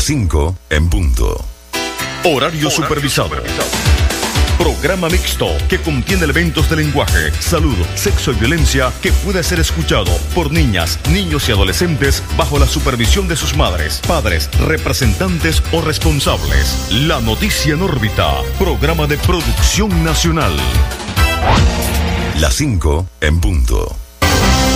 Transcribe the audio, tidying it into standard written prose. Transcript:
Las 5 en punto. Horario supervisado. Programa mixto que contiene elementos de lenguaje, salud, sexo y violencia que puede ser escuchado por niñas, niños y adolescentes bajo la supervisión de sus madres, padres, representantes o responsables. La noticia en órbita. Programa de producción nacional. Las 5 en punto.